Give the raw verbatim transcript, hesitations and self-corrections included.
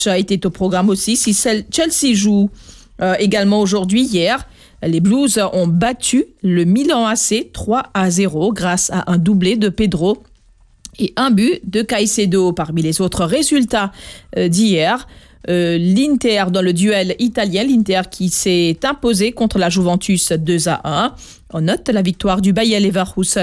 a été au programme aussi. Si Chelsea joue euh, également aujourd'hui, hier, les Blues ont battu le Milan A C trois à zéro grâce à un doublé de Pedro et un but de Caicedo. Parmi les autres résultats euh, d'hier, euh, l'Inter dans le duel italien, l'Inter qui s'est imposé contre la Juventus deux à un. On note la victoire du Bayer Leverkusen